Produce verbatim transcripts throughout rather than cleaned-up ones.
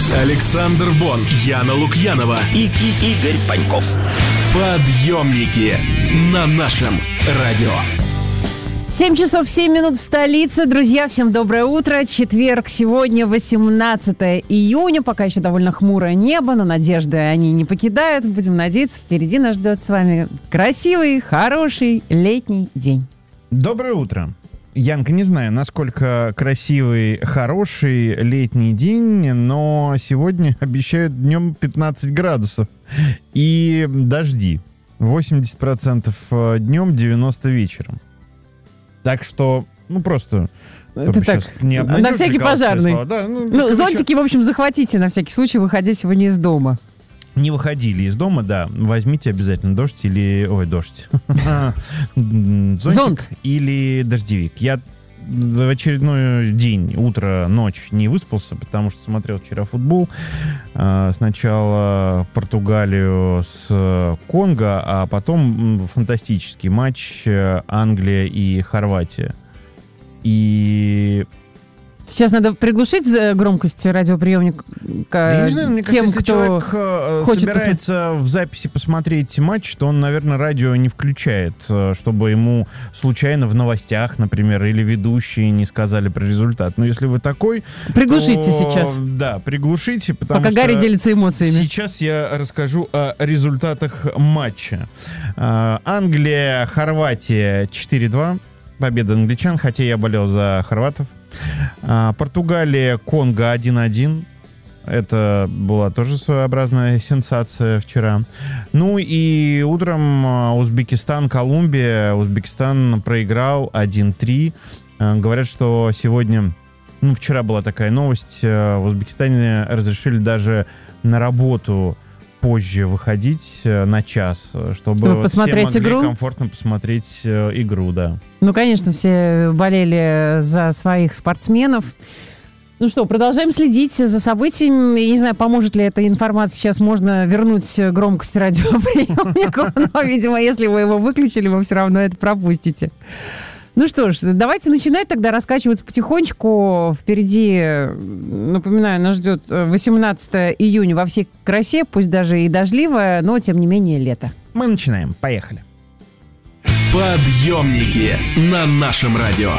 Александр Бон, Яна Лукьянова и, и Игорь Паньков. Подъемники на нашем радио. семь часов семь минут в столице. Друзья, всем доброе утро. Четверг, сегодня восемнадцатое июня. Пока еще довольно хмурое небо, но надежды они не покидают. Будем надеяться, впереди нас ждет с вами красивый, хороший летний день. Доброе утро. Янка, не знаю, насколько красивый, хороший летний день, но сегодня обещают днем пятнадцать градусов и дожди. восемьдесят процентов днем, девяносто процентов вечером. Так что, ну просто... Это так, не на всякий пожарный. Да, ну, ну, зонтики, еще... в общем, захватите на всякий случай, выходя сегодня из дома. Не выходили из дома, да. Возьмите обязательно дождь или... Ой, дождь. Зонтик или дождевик. Я в очередной день, утро, ночь не выспался, потому что смотрел вчера футбол. Сначала Португалию с Конго, а потом фантастический матч Англия и Хорватия. И... Сейчас надо приглушить громкость радиоприемника я не знаю, мне тем, кажется, если кто человек хочет собирается посмотреть в записи посмотреть матч, то он, наверное, радио не включает, чтобы ему случайно в новостях, например, или ведущие не сказали про результат. Но если вы такой... Приглушите то, сейчас. Да, приглушите, потому Пока что... Гарри делится эмоциями. Сейчас я расскажу о результатах матча. Англия, Хорватия четыре-два. Победа англичан, хотя я болел за хорватов. Португалия, Конго один-один. Это была тоже своеобразная сенсация вчера. Ну и утром Узбекистан, Колумбия. Узбекистан проиграл один-три. Говорят, что сегодня... Ну, вчера была такая новость. В Узбекистане разрешили даже на работу позже выходить на час, чтобы, чтобы посмотреть все могли игру? комфортно посмотреть э, игру, да. Ну, конечно, все болели за своих спортсменов. Ну что, продолжаем следить за событиями. Я не знаю, поможет ли эта информация. Сейчас можно вернуть громкость радиоприемника, но, видимо, если вы его выключили, вы все равно это пропустите. Ну что ж, давайте начинать тогда раскачиваться потихонечку. Впереди, напоминаю, нас ждет восемнадцатое июня во всей красе, пусть даже и дождливое, но тем не менее лето. Мы начинаем. Поехали. Подъемники на нашем радио.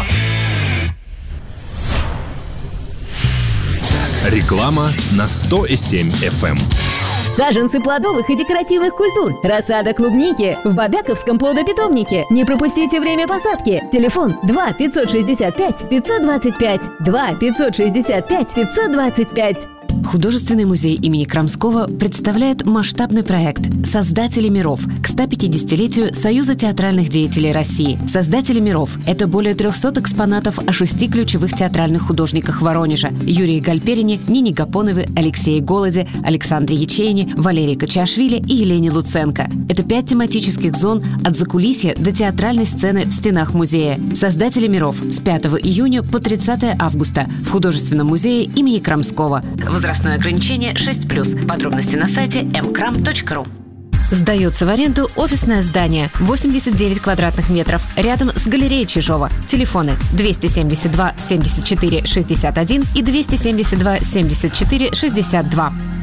Реклама на сто семь эф эм. Саженцы плодовых и декоративных культур. Рассада клубники в Бобяковском плодопитомнике. Не пропустите время посадки. Телефон два пятьсот шестьдесят пять пятьсот двадцать пять. два пятьсот шестьдесят пять пятьсот двадцать пять. Художественный музей имени Крамского представляет масштабный проект «Создатели миров» к сто пятидесятилетию Союза театральных деятелей России. «Создатели миров» — это более трехсот экспонатов о шести ключевых театральных художниках Воронежа: Юрии Гальперине, Нине Гапоновой, Алексее Голоде, Александре Ячейне, Валерии Качашвили и Елене Луценко. Это пять тематических зон от закулисья до театральной сцены в стенах музея. «Создатели миров» с пятого июня по тридцатое августа в Художественном музее имени Крамского. Возрастное ограничение шесть плюс. Подробности на сайте эм крам точка ру. Сдается в аренду офисное здание восемьдесят девять квадратных метров рядом с галереей Чижова. Телефоны двести семьдесят два семьдесят четыре шестьдесят один и двести семьдесят два семьдесят четыре шестьдесят два.